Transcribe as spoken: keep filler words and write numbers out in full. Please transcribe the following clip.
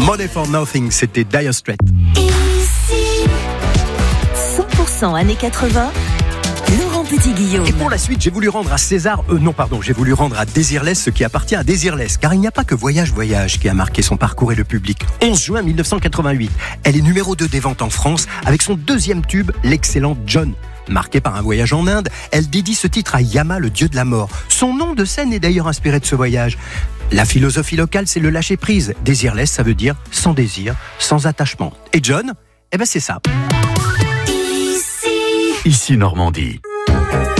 Money for Nothing, c'était Dire Straits. cent pour cent années quatre-vingts, Laurent Petit-Guillaume. Et pour la suite, j'ai voulu rendre à César, euh, non pardon, j'ai voulu rendre à Désirless ce qui appartient à Désirless, car il n'y a pas que Voyage Voyage qui a marqué son parcours et le public. onze juin mille neuf cent quatre-vingt-huit, elle est numéro deux des ventes en France avec son deuxième tube, l'excellent John. Marquée par un voyage en Inde, elle dédie ce titre à Yama, le dieu de la mort. Son nom de scène est d'ailleurs inspiré de ce voyage. La philosophie locale, c'est le lâcher prise. Désirless, ça veut dire sans désir, sans attachement. Et John, eh ben c'est ça. Ici Normandie.